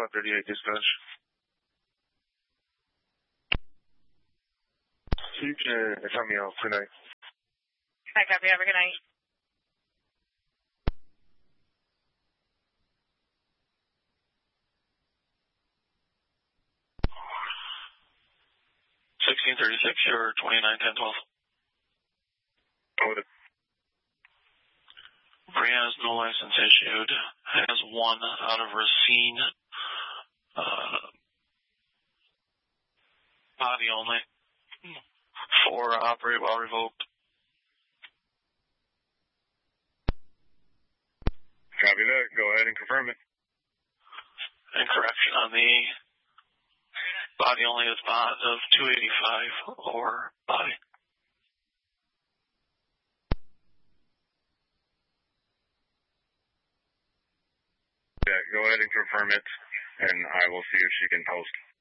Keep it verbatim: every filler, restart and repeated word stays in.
five thirty-eight dispatch. You can tell me off tonight. Hi, copy. Have a good night. sixteen thirty-six, or twenty-nine ten twelve. What? Brianna has no license issued, has one out of Racine, uh, body only, for operate while revoked. Copy that. Go ahead and confirm it. And correction on the body only is bond of two eighty-five or body. Yeah, go ahead and confirm it, and I will see if she can post.